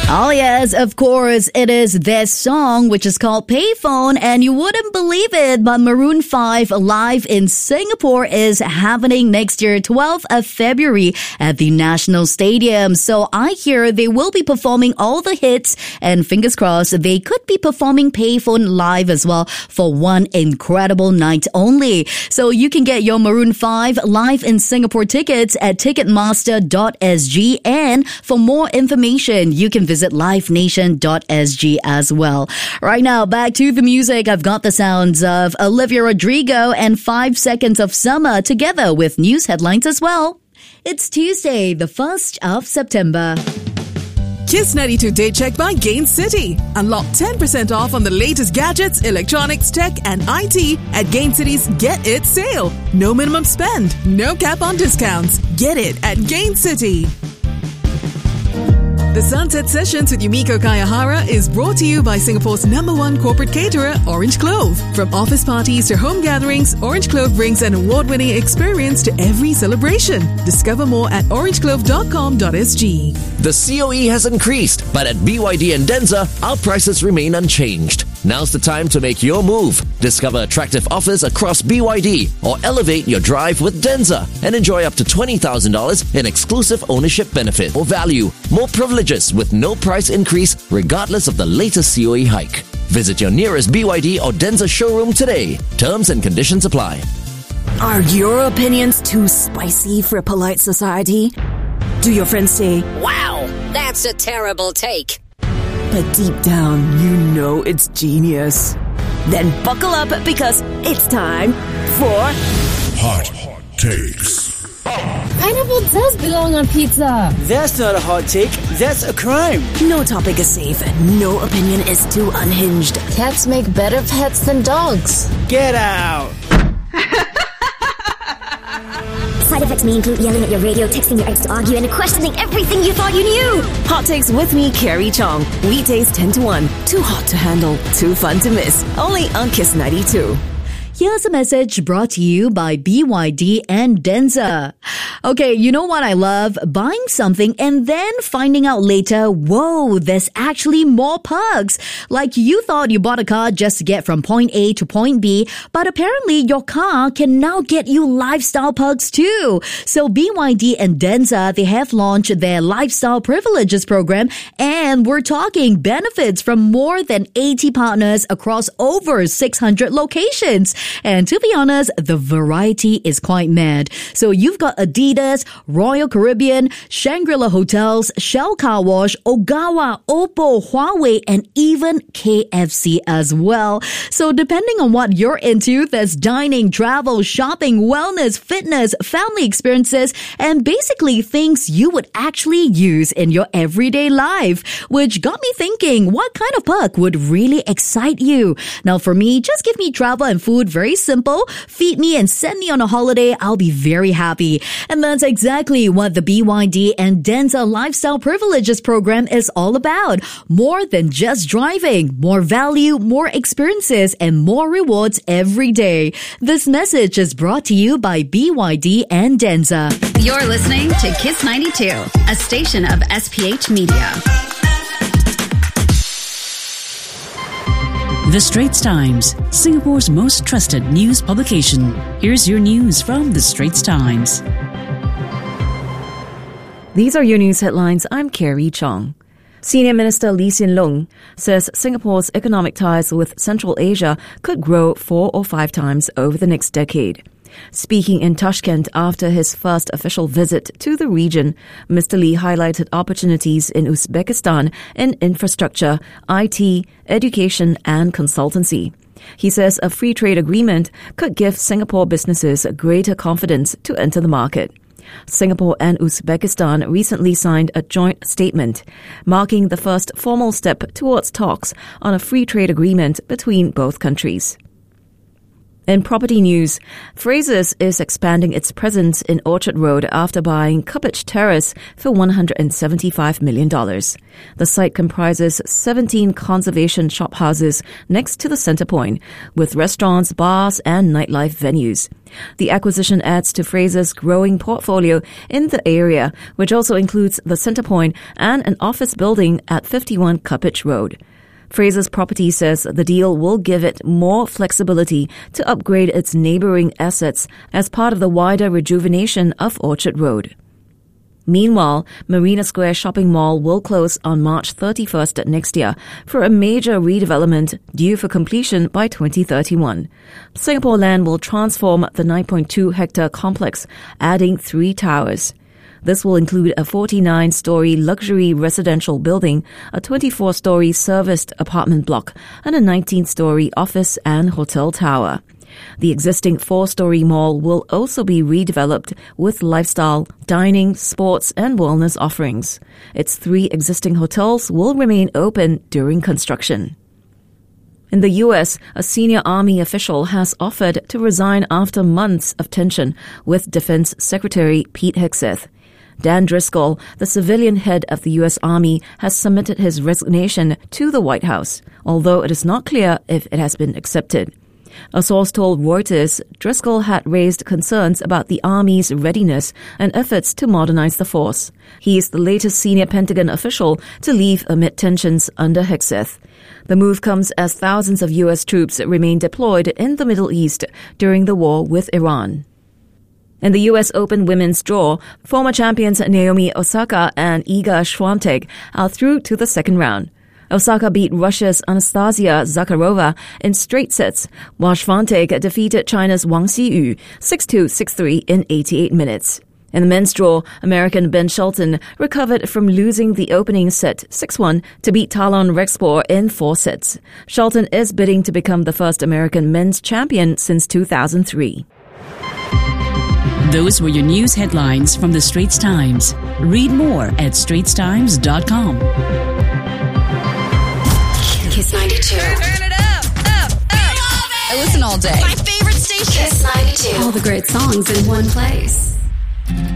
Oh yes, of course, it is this song which is called Payphone, and you wouldn't believe it, but Maroon 5 live in Singapore is happening next year, 12th of February at the National Stadium. So I hear they will be performing all the hits, and fingers crossed they could be performing Payphone live as well for one incredible night only. So you can get your Maroon 5 live in Singapore tickets at ticketmaster.sg, and for more information you can visit livenation.sg as well. Right now, back to the music. I've got the sounds of Olivia Rodrigo and 5 Seconds of Summer together with news headlines as well. It's Tuesday, the 1st of September. Kiss 92 Day Check by Gain City. Unlock 10% off on the latest gadgets, electronics, tech and IT at Gain City's Get It sale. No minimum spend, no cap on discounts. Get it at Gain City. The Sunset Sessions with Yumiko Kayahara is brought to you by Singapore's #1 corporate caterer, Orange Clove. From office parties to home gatherings, Orange Clove brings an award-winning experience to every celebration. Discover more at orangeclove.com.sg. The COE has increased, but at BYD and Denza, our prices remain unchanged. Now's the time to make your move. Discover attractive offers across BYD or elevate your drive with Denza and enjoy up to $20,000 in exclusive ownership benefit or value. More privileges with no price increase regardless of the latest COE hike. Visit your nearest BYD or Denza showroom today. Terms and conditions apply. Are your opinions too spicy for polite society? Do your friends say, "Wow, that's a terrible take"? But deep down, you know it's genius? Then buckle up because it's time for Hot Takes. Pineapple does belong on pizza. That's not a hot take, that's a crime. No topic is safe, no opinion is too unhinged. Cats make better pets than dogs. Get out. Side effects may include yelling at your radio, texting your ex to argue, and questioning everything you thought you knew. Hot Takes with me, Carrie Chong. Weekdays 10 to 1. Too hot to handle, too fun to miss. Only on Kiss 92. Here's a message brought to you by BYD and Denza. Okay, you know what I love? Buying something and then finding out later, whoa, there's actually more perks. Like you thought you bought a car just to get from point A to point B, but apparently your car can now get you lifestyle perks too. So BYD and Denza, they have launched their Lifestyle Privileges program, and we're talking benefits from more than 80 partners across over 600 locations. And to be honest, the variety is quite mad. So you've got Adidas, Royal Caribbean, Shangri-La Hotels, Shell Car Wash, Ogawa, Oppo, Huawei, and even KFC as well. So depending on what you're into, there's dining, travel, shopping, wellness, fitness, family experiences, and basically things you would actually use in your everyday life. Which got me thinking, what kind of perk would really excite you? Now for me, just give me travel and food. Very simple. Feed me and send me on a holiday. I'll be very happy. And that's exactly what the BYD and Denza Lifestyle Privileges program is all about. More than just driving. More value, more experiences, and more rewards every day. This message is brought to you by BYD and Denza. You're listening to Kiss 92, a station of SPH Media. The Straits Times, Singapore's most trusted news publication. Here's your news from The Straits Times. These are your news headlines. I'm Carrie Chong. Senior Minister Lee Hsien Loong says Singapore's economic ties with Central Asia could grow 4 or 5 times over the next decade. Speaking in Tashkent after his first official visit to the region, Mr. Lee highlighted opportunities in Uzbekistan in infrastructure, IT, education and consultancy. He says a free trade agreement could give Singapore businesses greater confidence to enter the market. Singapore and Uzbekistan recently signed a joint statement, marking the first formal step towards talks on a free trade agreement between both countries. In property news, Frasers is expanding its presence in Orchard Road after buying Cuppage Terrace for $175 million. The site comprises 17 conservation shophouses next to the center point, with restaurants, bars, and nightlife venues. The acquisition adds to Frasers' growing portfolio in the area, which also includes the center point and an office building at 51 Cuppage Road. Frasers Property says the deal will give it more flexibility to upgrade its neighboring assets as part of the wider rejuvenation of Orchard Road. Meanwhile, Marina Square Shopping Mall will close on March 31st next year for a major redevelopment due for completion by 2031. Singapore Land will transform the 9.2-hectare complex, adding 3 towers. This will include a 49-story luxury residential building, a 24-story serviced apartment block, and a 19-story office and hotel tower. The existing 4-story mall will also be redeveloped with lifestyle, dining, sports, and wellness offerings. Its 3 existing hotels will remain open during construction. In the U.S., a senior Army official has offered to resign after months of tension with Defense Secretary Pete Hegseth. Dan Driscoll, the civilian head of the U.S. Army, has submitted his resignation to the White House, although it is not clear if it has been accepted. A source told Reuters Driscoll had raised concerns about the Army's readiness and efforts to modernize the force. He is the latest senior Pentagon official to leave amid tensions under Hegseth. The move comes as thousands of U.S. troops remain deployed in the Middle East during the war with Iran. In the U.S. Open women's draw, former champions Naomi Osaka and Iga Swiatek are through to the second round. Osaka beat Russia's Anastasia Zakharova in straight sets, while Swiatek defeated China's Wang Xiyu 6-2, 6-3 in 88 minutes. In the men's draw, American Ben Shelton recovered from losing the opening set 6-1 to beat Talon Rexpor in 4 sets. Shelton is bidding to become the first American men's champion since 2003. Those were your news headlines from the Straits Times. Read more at straitstimes.com. Kiss 92. Turn it up. I listen all day. My favorite station. Kiss 92. All the great songs in one place.